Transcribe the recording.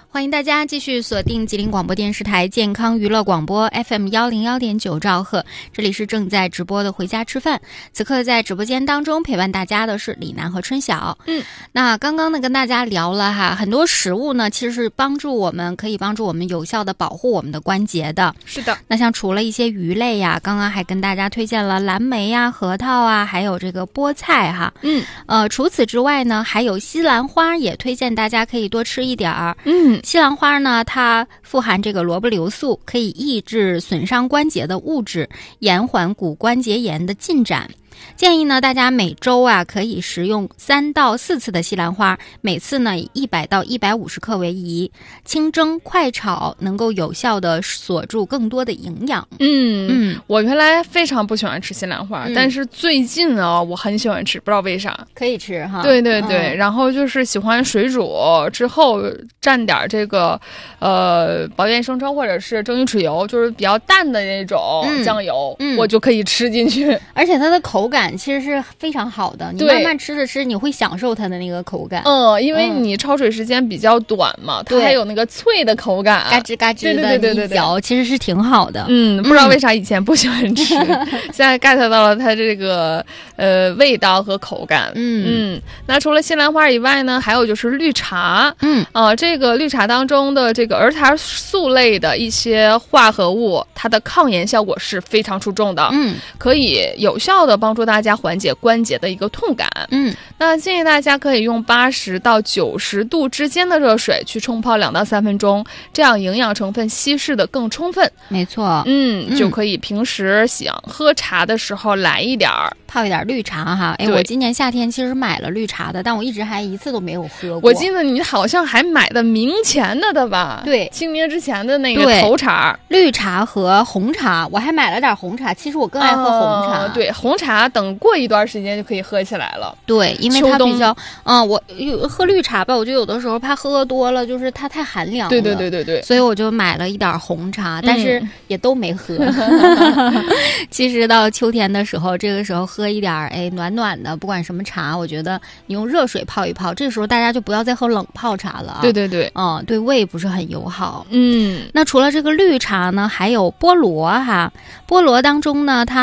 欢迎大家继续锁定吉林广播电视台健康娱乐广播 FM101.9兆赫，这里是正在直播的回家吃饭。此刻在直播间当中陪伴大家的是李楠和春晓。那刚刚呢跟大家聊了很多食物呢其实是可以帮助我们有效的保护我们的关节的。 是的。 那像除了一些鱼类呀，刚刚还跟大家推荐了蓝莓呀、核桃啊，还有这个菠菜哈。除此之外呢，还有西兰花，也推荐大家可以多吃一点儿。西兰花呢，它富含这个萝卜硫素，可以抑制损伤关节的物质，延缓骨关节炎的进展。建议呢，大家每周可以食用3到4次的西兰花，每次呢以100到150克为宜，清蒸、快炒，能够有效的锁住更多的营养。 我原来非常不喜欢吃西兰花，但是最近我很喜欢吃，不知道为啥。 可以吃哈。 对对对，然后就是喜欢水煮之后蘸点这个保健生抽或者是蒸鱼豉油，就是比较淡的那种酱油，我就可以吃进去。 而且它的口感其实是非常好的，你慢慢吃着吃，你会享受它的那个口感。 因为你焯水时间比较短嘛，它还有那个脆的口感， 嘎吱嘎吱的，对，一嚼其实是挺好的。 不知道为啥以前不喜欢吃，现在 get 到了它这个味道和口感。那除了西兰花以外呢，还有就是绿茶。这个绿茶当中的这个儿茶素类的一些化合物，它的抗炎效果是非常出众的。可以有效的帮助大家缓解关节的一个痛感。那建议大家可以用80到90度之间的热水去冲泡2到3分钟，这样营养成分稀释的更充分。 没错。 就可以平时想喝茶的时候来一点儿， 泡一点绿茶哈。我今年夏天其实买了绿茶的，但我一直还一次都没有喝过。 我记得你好像还买的明前的吧？ 对， 清明之前的那个头茶。 绿茶和红茶，我还买了点红茶。其实我更爱喝红茶。 对，红茶等过一段时间就可以喝起来了。 对，因为它比较我喝绿茶吧，我就有的时候怕喝多了，就是它太寒凉了。 对， 所以我就买了一点红茶，但是也都没喝。其实到秋天的时候，这个时候喝一点暖暖的，不管什么茶，我觉得你用热水泡一泡，这个时候大家就不要再喝冷泡茶了。 对， 对胃不是很友好。那除了这个绿茶呢，还有菠萝哈。菠萝当中呢，它